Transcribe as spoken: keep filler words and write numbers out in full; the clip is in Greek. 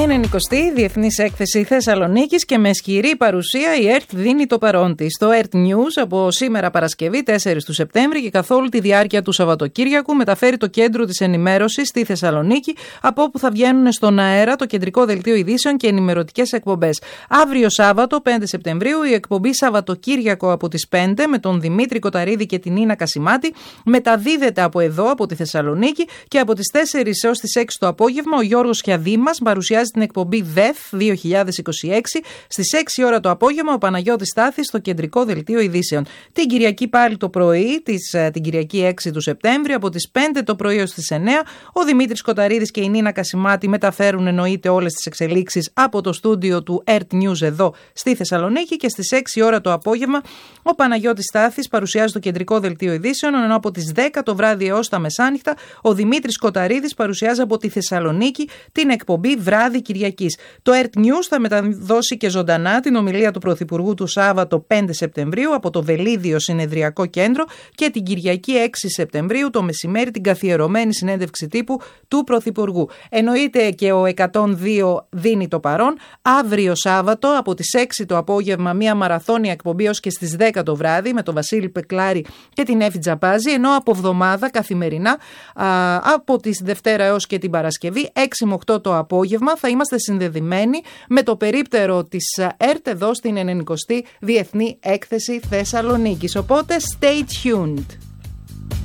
ενενηκοστή Διεθνής Έκθεση Θεσσαλονίκης και με ισχυρή παρουσία η ΕΡΤ δίνει το παρόν της. Το ΕΡΤ News από σήμερα Παρασκευή τέσσερις του Σεπτέμβρη και καθ' όλη τη διάρκεια του Σαββατοκύριακου μεταφέρει το κέντρο της ενημέρωσης στη Θεσσαλονίκη, από όπου θα βγαίνουν στον αέρα το κεντρικό δελτίο ειδήσεων και ενημερωτικές εκπομπές. Αύριο Σάββατο πέντε Σεπτεμβρίου η εκπομπή Σαββατοκύριακο από τις πέντε με τον Δημήτρη Κοταρίδη και την Νίνα Κασιμάτη μεταδίδεται από εδώ, από τη Θεσσαλονίκη, και από τις τέσσερις έως τις έξι το απόγευμα ο Γιώργος Χιαδήμας παρουσιάζει την εκπομπή ΔΕΘ δύο χιλιάδες είκοσι έξι. Στις έξι ώρα το απόγευμα ο Παναγιώτης Στάθης στο κεντρικό δελτίο ειδήσεων. Την Κυριακή πάλι το πρωί, της, την Κυριακή έξι του Σεπτέμβρη, από τις πέντε το πρωί έως τις εννέα, ο Δημήτρης Κοταρίδης και η Νίνα Κασιμάτη μεταφέρουν εννοείται όλες τις εξελίξεις από το στούντιο του ΕΡΤ News εδώ στη Θεσσαλονίκη, και στις έξι ώρα το απόγευμα ο Παναγιώτης Στάθης παρουσιάζει το κεντρικό δελτίο ειδήσεων, ενώ από τις δέκα το βράδυ έως τα μεσάνυχτα ο Δημήτρης Κοταρίδης παρουσιάζει από τη Θεσσαλονίκη την εκπομπή Βράδυ Κυριακής. Το ΕΡΤ News θα μεταδώσει και ζωντανά την ομιλία του Πρωθυπουργού του Σάββατο πέντε Σεπτεμβρίου από το Βελίδιο Συνεδριακό Κέντρο και την Κυριακή έξι Σεπτεμβρίου το μεσημέρι την καθιερωμένη συνέντευξη τύπου του Πρωθυπουργού. Εννοείται και ο εκατόν δύο δίνει το παρόν. Αύριο Σάββατο από τις έξι το απόγευμα μια μαραθώνια εκπομπή ως και στις δέκα το βράδυ με τον Βασίλη Πεκλάρη και την Εύη Τζαπάζη, ενώ από εβδομάδα καθημερινά α, από τη Δευτέρα έως και την Παρασκευή έξι με οκτώ το απόγευμα θα είμαστε συνδεδεμένοι με το περίπτερο της ΕΡΤ εδώ στην ενενηκοστή Διεθνή Έκθεση Θεσσαλονίκης. Οπότε stay tuned.